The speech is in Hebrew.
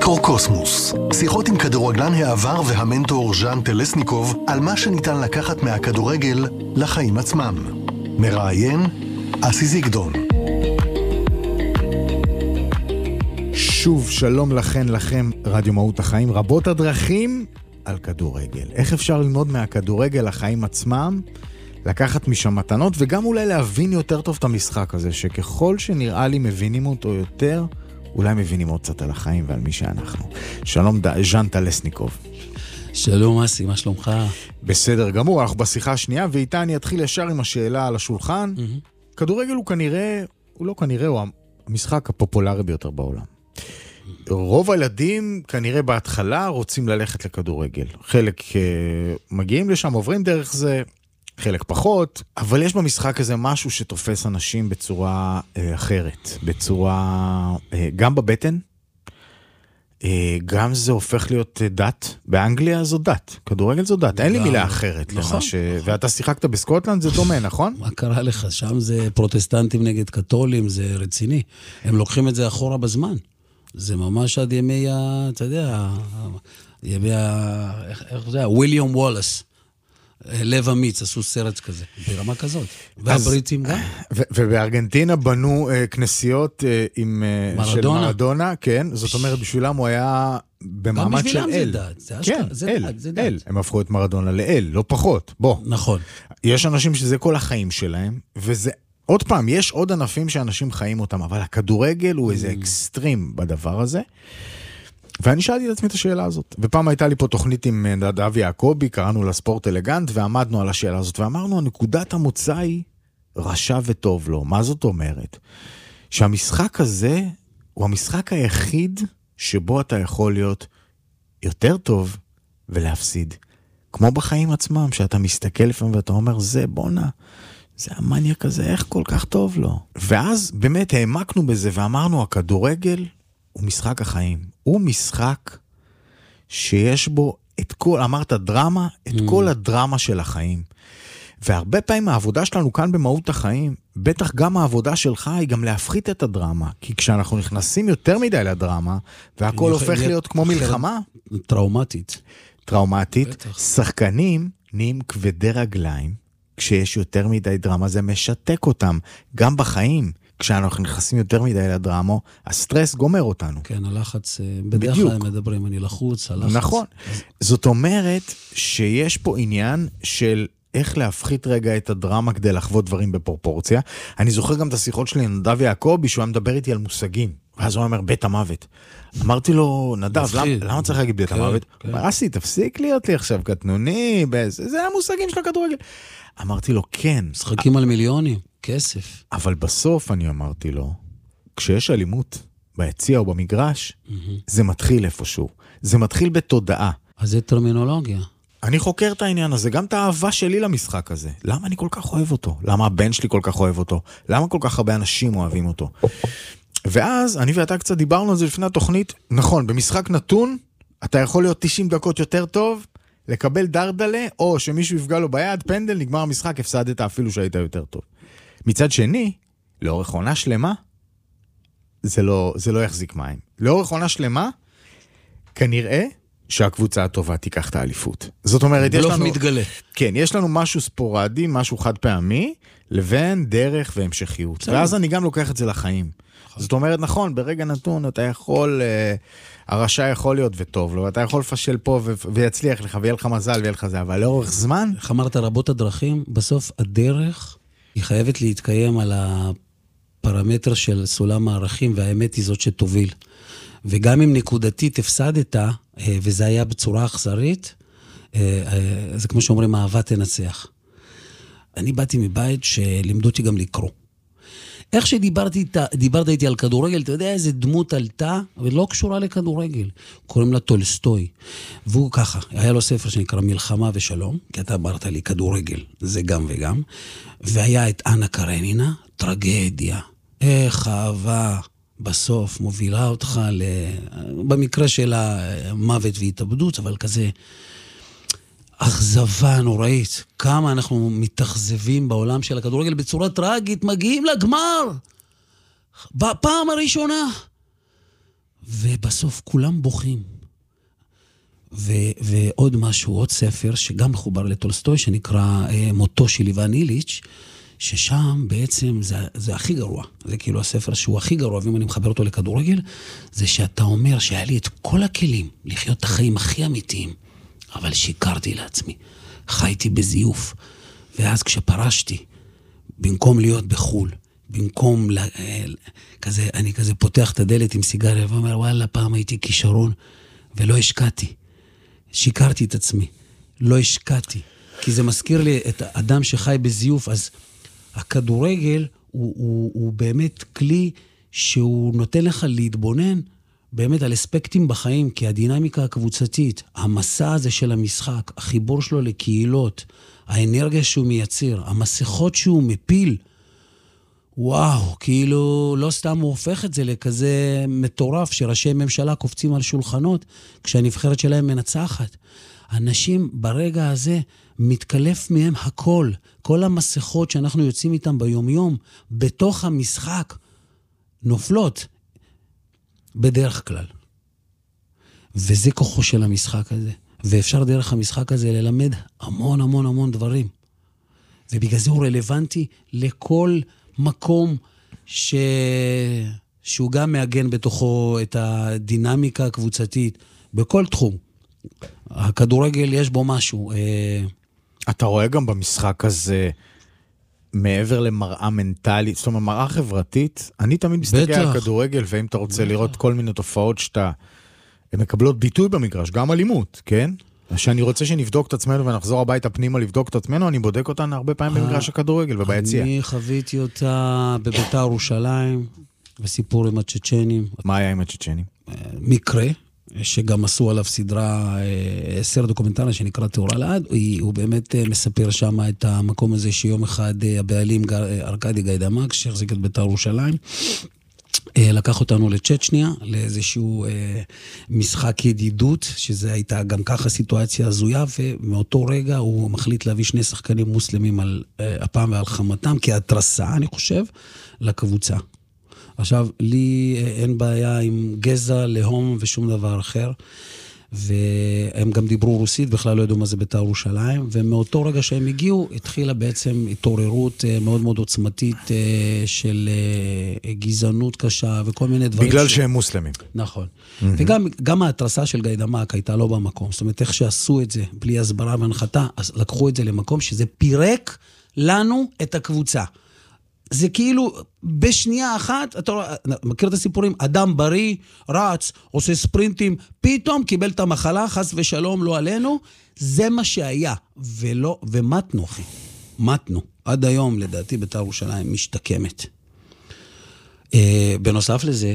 מיקרוקוסמוס, שיחות עם כדורגלן העבר והמנטור ז'אן טלסניקוב על מה שניתן לקחת מהכדורגל לחיים עצמם. מראיין אסי זיגדון. שוב שלום לכם רדיו מהות החיים, רבות הדרכים על כדורגל. איך אפשר ללמוד מהכדורגל לחיים עצמם, לקחת משם מתנות וגם אולי להבין יותר טוב את המשחק הזה, שככל שנראה לי מבינים אותו יותר, אולי מבינים עוד קצת על החיים ועל מי שאנחנו. שלום ז'אן טלסניקוב. שלום אסי, מה שלומך? בסדר גמור, אנחנו בשיחה השנייה, ואיתה אני אתחיל ישר עם השאלה על השולחן. כדורגל הוא כנראה, הוא המשחק הפופולרי ביותר בעולם. רוב הילדים כנראה בהתחלה רוצים ללכת לכדורגל. חלק מגיעים לשם, עוברים דרך זה, חלק פחות, אבל יש במשחק הזה משהו שתופס אנשים בצורה אחרת, בצורה, גם בבטן, גם זה הופך להיות דת. באנגליה זו דת, כדורגל זו דת, אין לי מילה אחרת. נכון. ואתה שיחקת בסקוטלנד, זה דומה, נכון? מה קרה לך? שם זה פרוטסטנטים נגד קתולים, זה רציני. הם לוקחים את זה אחורה בזמן. זה ממש עד ימי, אתה יודע, איך זה? וויליאם וולס. לב אמיץ, עשו סרט כזה, ברמה כזאת. והבריטים גם. ובארגנטינה בנו כנסיות של מרדונה, כן, זאת אומרת, בשבילם הוא היה במעמד של אל. גם בשבילם זה דת. כן, אל. הם הפכו את מרדונה לאל, לא פחות. בוא. נכון. יש אנשים שזה כל החיים שלהם, וזה, עוד פעם, יש עוד ענפים שאנשים חיים אותם, אבל הכדורגל הוא איזה אקסטרים בדבר הזה. ואני שאלתי את עצמי את השאלה הזאת. ופעם הייתה לי פה תוכנית עם נדב יעקבי, קראנו לה ספורט אלגנט, ועמדנו על השאלה הזאת, ואמרנו, נקודת המוצא היא רשע וטוב לו. מה זאת אומרת? שהמשחק הזה הוא המשחק היחיד שבו אתה יכול להיות יותר טוב ולהפסיד. כמו בחיים עצמם, שאתה מסתכל לפעמים ואתה אומר, זה בונה, זה המניאק הזה, איך כל כך טוב לו. ואז באמת העמקנו בזה ואמרנו, הכדורגל הוא משחק החיים. הוא משחק שיש בו את כל, אמרת דרמה, את כל הדרמה של החיים. והרבה פעמים העבודה שלנו כאן במהות החיים, בטח גם העבודה שלך היא גם להפחית את הדרמה. כי כשאנחנו נכנסים יותר מדי לדרמה, והכל הופך להיות כמו מלחמה. טראומטית. שחקנים נהיים כבדי רגליים. כשיש יותר מדי דרמה, זה משתק אותם. גם בחיים. כשאנחנו נכנסים יותר מדי לדרמה, הסטרס גומר אותנו. כן, הלחץ, בדרך כלל הם מדברים, אני לחוץ, הלחץ. נכון. זאת אומרת שיש פה עניין של איך להפחית רגע את הדרמה כדי לחוות דברים בפרופורציה. אני זוכר גם את השיחות שלי עם נדב יעקבי, שהוא היה מדבר איתי על מושגים. ואז הוא אומר, בית המוות. אמרתי לו, נדב, למה צריך להגיד בית המוות? הוא אומר, אסי, תפסיק להיות לי עכשיו קטנוני, זה המושגים של הכדורגל. אמרתי לו, כן. משחקים על מיליונים. כסף. אבל בסוף אני אמרתי לו, כשיש אלימות ביציע או במגרש, זה מתחיל איפשהו. זה מתחיל בתודעה. אז זה טרמינולוגיה. אני חוקר את העניין הזה, גם את האהבה שלי למשחק הזה. למה אני כל כך אוהב אותו? למה הבן שלי כל כך אוהב אותו? למה כל כך הרבה אנשים אוהבים אותו? ואז אני ואתה קצת דיברנו על זה לפני התוכנית. נכון, במשחק נתון, אתה יכול להיות 90 דקות יותר טוב, לקבל דרדלה, או שמישהו יפגע לו ביד, פנדל, נגמר המשחק, הפסדת אפילו שהיית יותר טוב. מצד שני, לאורך עונה שלמה, זה לא יחזיק מים. לאורך עונה שלמה, כנראה שהקבוצה הטובה תיקח את האליפות. זאת אומרת, יש לנו... מתגלה. כן, יש לנו משהו ספורדי, משהו חד פעמי, לבין דרך והמשכיות. ואז אני גם לוקח את זה לחיים. זאת אומרת, נכון, ברגע נתון אתה יכול, הרשע יכול להיות וטוב לו, אתה יכול לפשל פה ויצליח לך, ויהיה לך מזל ויהיה לך זה, אבל לאורך זמן... איך אמרת, רבות הדרכים, בסוף הדרך... היא חייבת להתקיים על הפרמטר של סולם הערכים, והאמת היא זאת שתוביל. וגם אם נקודתית הפסדת, וזה היה בצורה אכזרית, זה כמו שאומרים, אהבה תנצח. אני באתי מבית שלימדו אותי גם לקרוא. איך שדיברת איתי על כדורגל, אתה יודע איזה דמות עלתה, אבל לא קשורה לכדורגל. קוראים לה טולסטוי. והוא ככה, היה לו ספר שנקרא מלחמה ושלום, כי אתה אמרת לי כדורגל, זה גם וגם. והיה את אנה קרנינה, טרגדיה. איך אהבה בסוף מובילה אותך במקרה של המוות והתאבדות, אבל כזה אכזבה נוראית. כמה אנחנו מתאכזבים בעולם של הכדורגל בצורה טרגית, מגיעים לגמר בפעם הראשונה. ובסוף כולם בוכים. ועוד משהו, עוד ספר, שגם מחובר לטולסטוי, שנקרא מותו של איוון איליץ', ששם בעצם זה הכי גרוע. זה כאילו הספר שהוא הכי גרוע, ואם אני מחבר אותו לכדורגל, זה שאתה אומר שהיה לי את כל הכלים לחיות את החיים הכי אמיתיים, אבל שיקרתי לעצמי. חייתי בזיוף. ואז כשפרשתי, במקום להיות בחול, במקום כזה, אני כזה פותח את הדלת עם סיגריה, ואומר, וואלה, פעם הייתי כישרון, ולא השקעתי. שיקרתי את עצמי. לא השקעתי. כי זה מזכיר לי את האדם שחי בזיוף, אז הכדורגל הוא באמת כלי שהוא נותן לך להתבונן באמת על אספקטים בחיים, כי הדינמיקה הקבוצתית, המסע הזה של המשחק, החיבור שלו לקהילות, האנרגיה שהוא מייצר, המסכות שהוא מפיל, וואו, כאילו לא סתם הוא הופך את זה לכזה מטורף שראשי ממשלה קופצים על שולחנות כשהנבחרת שלהם מנצחת. אנשים ברגע הזה מתקלף מהם הכל, כל המסכות שאנחנו יוצאים איתם ביום-יום, בתוך המשחק, נופלות בדרך כלל. וזה כוחו של המשחק הזה. ואפשר דרך המשחק הזה ללמד המון המון המון דברים. ובגלל זה הוא רלוונטי לכל מקום שהוא גם מעגן בתוכו את הדינמיקה הקבוצתית, בכל תחום. הכדורגל יש בו משהו. אתה רואה גם במשחק הזה, מעבר למראה מנטלית, זאת אומרת, מראה חברתית, אני תמיד מסתכל על כדורגל, ואם אתה רוצה לראות כל מיני תופעות הן מקבלות ביטוי במגרש, גם אלימות, כן? שאני רוצה שנבדוק את עצמנו ונחזור הביתה פנימה לבדוק את עצמנו, אני בודק אותן הרבה פעמים במגרש הכדורגל וביציע. אני חוויתי אותה בביתר ירושלים, וסיפור עם הצ'צ'נים. מה היה עם הצ'צ'נים? מקרה, שגם עשו עליו סרט דוקומנטרי שנקרא תאורה לעד, הוא באמת מספר שם את המקום הזה שיום אחד הבעלים ארקדי גיידמק, שהחזיק את ביתר ירושלים, לקח אותנו לצ'צ'ניה, לאיזשהו משחק ידידות, שזה הייתה גם ככה סיטואציה הזויה, ומאותו רגע הוא מחליט להביא 2 שחקנים מוסלמים על אפם ועל חמתם, כהתרסה, אני חושב, לקבוצה. עכשיו, לי אין בעיה עם גזע, להום ושום דבר אחר, והם גם דיברו רוסית, בכלל לא ידעו מה זה בית"ר ירושלים, ומאותו רגע שהם הגיעו, התחילה בעצם התעוררות מאוד מאוד עוצמתית של גזענות קשה וכל מיני דברים. בגלל שהם מוסלמים. נכון. וגם ההתרסה של גיידמק הייתה לא במקום, זאת אומרת, איך שעשו את זה, בלי הסברה והנחתה, אז לקחו את זה למקום שזה פירק לנו את הקבוצה. זה כאילו, בשנייה אחת, אתה מכיר את הסיפורים, אדם בריא, רץ, עושה ספרינטים, פתאום קיבל את המחלה, חס ושלום, לא עלינו, זה מה שהיה, ומתנו, אחי, מתנו. עד היום, לדעתי, בית"ר ירושלים משתקמת. בנוסף לזה,